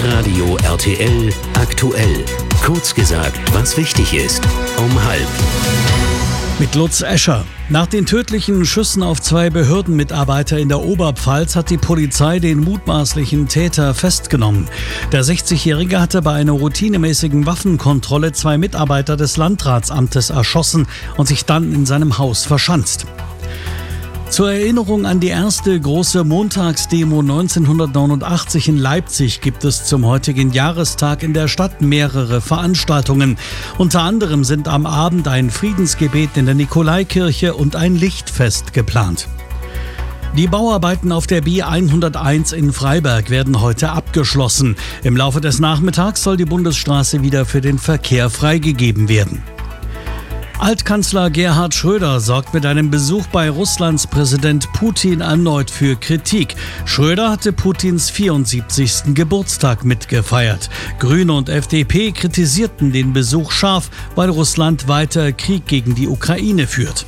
Hitradio RTL aktuell. Kurz gesagt, was wichtig ist. Um 12:30. Mit Lutz Escher. Nach den tödlichen Schüssen auf 2 Behördenmitarbeiter in der Oberpfalz hat die Polizei den mutmaßlichen Täter festgenommen. Der 60-Jährige hatte bei einer routinemäßigen Waffenkontrolle 2 Mitarbeiter des Landratsamtes erschossen und sich dann in seinem Haus verschanzt. Zur Erinnerung an die erste große Montagsdemo 1989 in Leipzig gibt es zum heutigen Jahrestag in der Stadt mehrere Veranstaltungen. Unter anderem sind am Abend ein Friedensgebet in der Nikolaikirche und ein Lichtfest geplant. Die Bauarbeiten auf der B101 in Freiberg werden heute abgeschlossen. Im Laufe des Nachmittags soll die Bundesstraße wieder für den Verkehr freigegeben werden. Altkanzler Gerhard Schröder sorgt mit einem Besuch bei Russlands Präsident Putin erneut für Kritik. Schröder hatte Putins 74. Geburtstag mitgefeiert. Grüne und FDP kritisierten den Besuch scharf, weil Russland weiter Krieg gegen die Ukraine führt.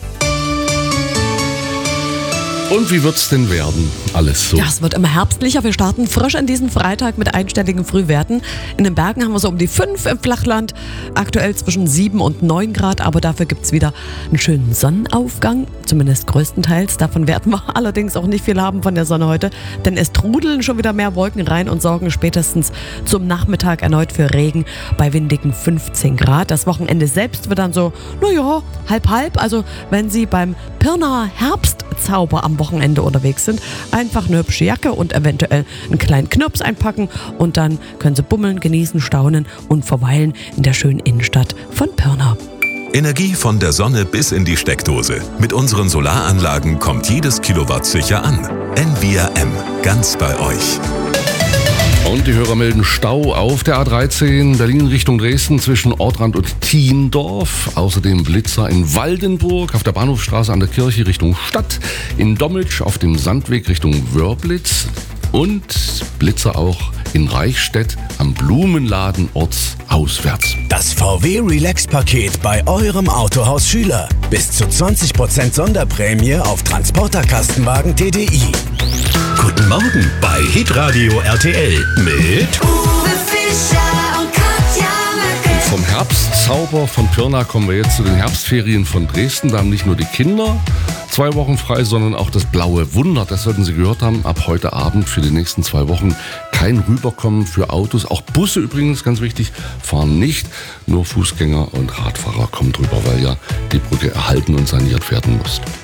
Und wie wird's denn werden? Alles so. Ja, es wird immer herbstlicher. Wir starten frisch an diesem Freitag mit einstelligen Frühwerten. In den Bergen haben wir so um die 5 im Flachland. Aktuell zwischen 7 und 9 Grad. Aber dafür gibt's wieder einen schönen Sonnenaufgang. Zumindest größtenteils. Davon werden wir allerdings auch nicht viel haben von der Sonne heute. Denn es trudeln schon wieder mehr Wolken rein und sorgen spätestens zum Nachmittag erneut für Regen bei windigen 15 Grad. Das Wochenende selbst wird dann so, halb. Also wenn Sie beim Pirnaer Herbstzauber am Wochenende unterwegs sind, einfach eine hübsche Jacke und eventuell einen kleinen Knirps einpacken und dann können Sie bummeln, genießen, staunen und verweilen in der schönen Innenstadt von Pirna. Energie von der Sonne bis in die Steckdose. Mit unseren Solaranlagen kommt jedes Kilowatt sicher an. Envia M, ganz bei euch. Und die Hörer melden Stau auf der A13 Berlin Richtung Dresden zwischen Ortrand und Thiendorf. Außerdem Blitzer in Waldenburg auf der Bahnhofstraße an der Kirche Richtung Stadt. In Dommelsch auf dem Sandweg Richtung Wörblitz. Und Blitzer auch in Reichstätt am Blumenladen ortsauswärts. Das VW Relax-Paket bei eurem Autohaus Schüler. Bis zu 20% Sonderprämie auf Transporterkastenwagen TDI. Guten Morgen bei Hitradio RTL mit Uwe Fischer und Katja Möcke. Vom Herbstzauber von Pirna kommen wir jetzt zu den Herbstferien von Dresden. Da haben nicht nur die Kinder 2 Wochen frei, sondern auch das blaue Wunder. Das sollten Sie gehört haben. Ab heute Abend für die nächsten 2 Wochen kein Rüberkommen für Autos. Auch Busse übrigens, ganz wichtig, fahren nicht. Nur Fußgänger und Radfahrer kommen drüber, weil ja die Brücke erhalten und saniert werden muss.